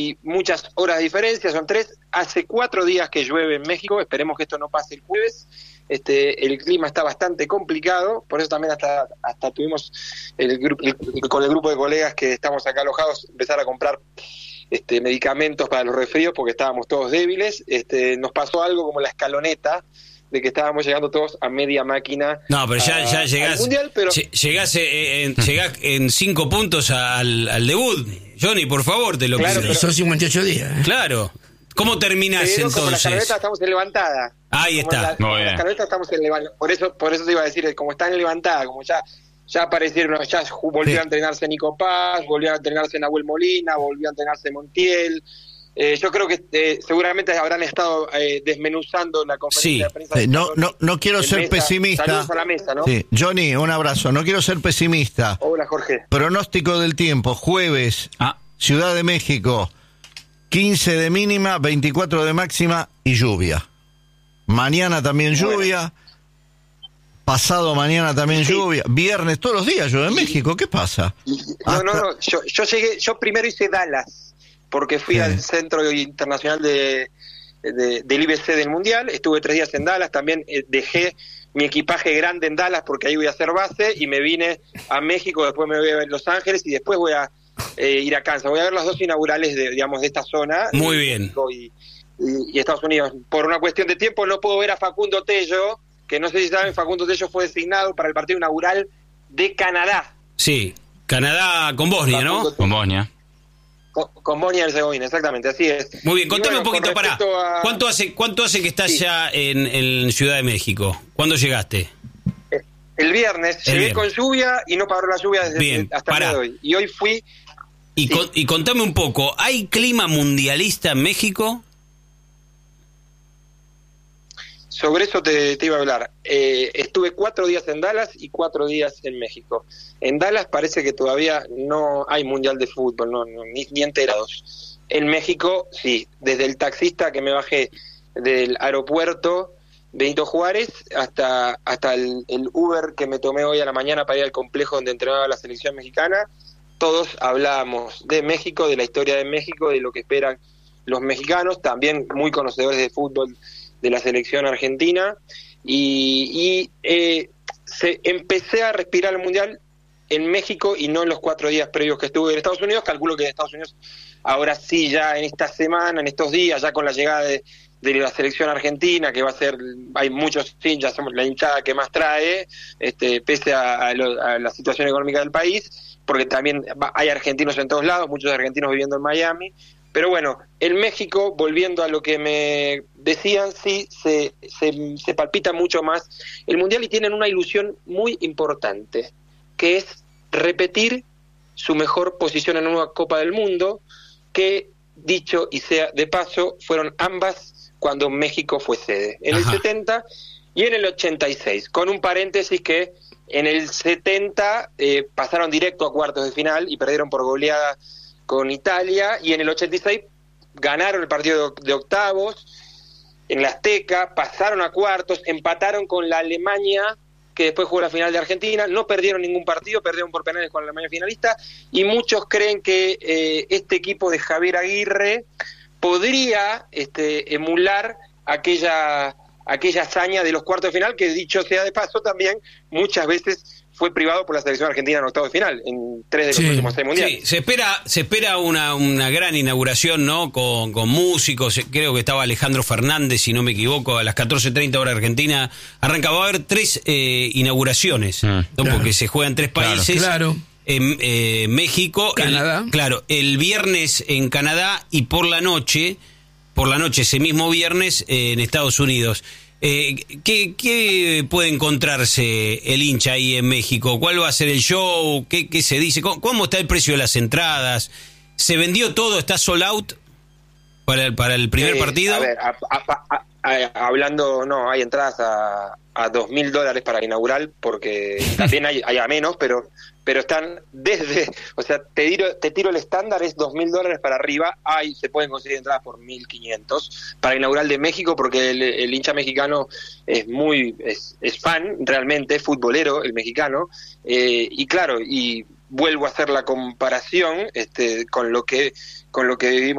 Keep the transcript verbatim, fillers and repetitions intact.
hay muchas horas de diferencia, son tres. Hace cuatro días que llueve en México, esperemos que esto no pase el jueves. Este, el clima está bastante complicado, por eso también hasta hasta tuvimos el, grupo, el, con el grupo de colegas que estamos acá alojados empezar a comprar este, medicamentos para los resfríos porque estábamos todos débiles. Este, nos pasó algo como la escaloneta de que estábamos llegando todos a media máquina. No, pero ya, a, ya llegás, mundial, pero... llegás, en, llegás en cinco puntos al, al debut. Johnny, por favor, te lo claro, pido. pero... Son cincuenta y ocho días. ¿eh? Claro. ¿Cómo terminás pero entonces? Como la escaloneta estamos en levantada. Ahí como está. La, como la escaloneta estamos en levantada. Por eso, por eso te iba a decir, como están en levantada, como ya ya aparecieron, ya volvió sí. a entrenarse Nico Paz, volvió a entrenarse Nahuel Molina, volvió a entrenarse Montiel. Eh, yo creo que eh, seguramente habrán estado eh, desmenuzando la conferencia sí. de prensa. Sí, no, no, no quiero ser mesa. pesimista. Saludos a la mesa, ¿no? Sí. Johnny, un abrazo. No quiero ser pesimista. Hola, Jorge. Pronóstico del tiempo, jueves, ah. Ciudad de México, quince de mínima, veinticuatro de máxima y lluvia. Mañana también lluvia. Bueno. Pasado mañana también sí. lluvia. Viernes, todos los días llueve en México. ¿Qué pasa? No, Hasta... no, no. Yo, yo llegué, yo primero hice Dallas, porque fui sí. al Centro Internacional de, de, del I B C del Mundial. Estuve tres días en Dallas. También eh, dejé mi equipaje grande en Dallas porque ahí voy a hacer base y me vine a México. Después me voy a Los Ángeles y después voy a eh, ir a Kansas. Voy a ver las dos inaugurales de, digamos, de esta zona. Muy bien. Y, y, y Estados Unidos. Por una cuestión de tiempo no puedo ver a Facundo Tello, que no sé si saben, Facundo Tello fue designado para el partido inaugural de Canadá. Sí, Canadá con Bosnia, Facundo ¿no? Con Bosnia. Con, con Bosnia y Herzegovina, exactamente, así es. Muy bien, contame bueno, un poquito, pará. A... ¿Cuánto hace cuánto hace que estás sí. ya en, en Ciudad de México? ¿Cuándo llegaste? El viernes, el llegué viernes. con lluvia y no paró la lluvia desde bien, hasta el día de hoy. Y hoy fui... Y, sí. con, y contame un poco, ¿hay clima mundialista en México? Sobre eso te, te iba a hablar. Eh, estuve cuatro días en Dallas y cuatro días en México. En Dallas parece que todavía no hay mundial de fútbol, no, no ni, ni enterados. En México, sí. Desde el taxista que me bajé del aeropuerto Benito Juárez hasta hasta el, el Uber que me tomé hoy a la mañana para ir al complejo donde entrenaba la selección mexicana, todos hablábamos de México, de la historia de México, de lo que esperan los mexicanos, también muy conocedores de fútbol de la selección argentina, y, y eh, se, empecé a respirar el Mundial en México y no en los cuatro días previos que estuve en Estados Unidos. Calculo que en Estados Unidos ahora sí, ya en esta semana, en estos días, ya con la llegada de, de la selección argentina, que va a ser, hay muchos hinchas, somos la hinchada que más trae, este, pese a, a, lo, a la situación económica del país, porque también hay argentinos en todos lados, muchos argentinos viviendo en Miami. Pero bueno, en México, volviendo a lo que me decían, sí, se, se, se palpita mucho más el Mundial y tienen una ilusión muy importante, que es repetir su mejor posición en una Copa del Mundo, que, dicho y sea de paso, fueron ambas cuando México fue sede, en Ajá. el setenta y en el ochenta y seis, con un paréntesis que en el setenta eh, pasaron directo a cuartos de final y perdieron por goleada con Italia, y en el ochenta y seis ganaron el partido de octavos en la Azteca, pasaron a cuartos, empataron con la Alemania, que después jugó la final de Argentina, no perdieron ningún partido, perdieron por penales con la Alemania finalista, y muchos creen que eh, este equipo de Javier Aguirre podría este, emular aquella, aquella hazaña de los cuartos de final, que dicho sea de paso también, muchas veces fue privado por la selección argentina en octavos de final, en tres de los sí, últimos seis mundiales. Sí, se espera, se espera una, una gran inauguración, ¿no? Con, con músicos, creo que estaba Alejandro Fernández, si no me equivoco, a las catorce treinta hora Argentina arranca. Va a haber tres eh, inauguraciones, mm, ¿no? Claro. Porque se juegan tres países. Claro. En eh, México, Canadá. El, claro, el viernes en Canadá y por la noche, por la noche ese mismo viernes eh, en Estados Unidos. Eh, ¿qué, ¿Qué puede encontrarse el hincha ahí en México? ¿Cuál va a ser el show? ¿Qué, qué se dice? ¿Cómo, ¿Cómo está el precio de las entradas? ¿Se vendió todo? ¿Está sold out para el, para el primer eh, partido? A ver, a, a, a, a, hablando, no, hay entradas a, a dos mil dólares para inaugural, porque también hay, hay a menos, pero pero están desde, o sea, te tiro, te tiro el estándar, es dos mil dólares para arriba, hay, se pueden conseguir entradas por mil quinientos para inaugural de México, porque el, el hincha mexicano es muy, es, es fan, realmente, es futbolero, el mexicano, eh, y claro, y vuelvo a hacer la comparación este, con lo que con lo que vivimos